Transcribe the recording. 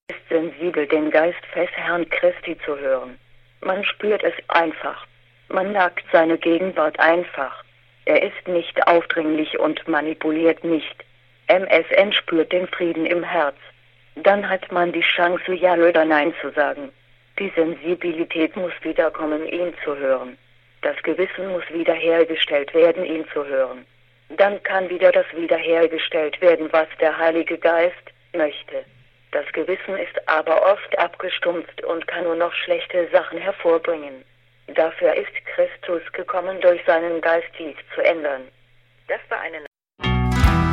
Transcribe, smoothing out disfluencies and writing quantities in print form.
ist sensibel, den Geist des Herrn Christi zu hören. Man spürt es einfach. Man merkt seine Gegenwart einfach. Er ist nicht aufdringlich und manipuliert nicht. MSN spürt den Frieden im Herz. Dann hat man die Chance, Ja oder Nein zu sagen. Die Sensibilität muss wiederkommen, ihn zu hören. Das Gewissen muss wiederhergestellt werden, ihn zu hören. Dann kann wieder das wiederhergestellt werden, was der Heilige Geist möchte. Das Gewissen ist aber oft abgestumpft und kann nur noch schlechte Sachen hervorbringen. Dafür ist Christus gekommen, durch seinen Geist dies zu ändern. Das war eine